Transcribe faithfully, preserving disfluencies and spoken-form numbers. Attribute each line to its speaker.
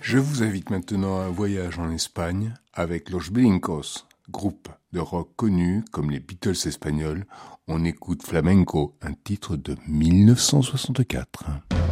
Speaker 1: Je vous invite maintenant à un voyage en Espagne avec Los Brincos, groupe de rock connu comme les Beatles espagnols. On écoute Flamenco, un titre de mille neuf cent soixante-quatre.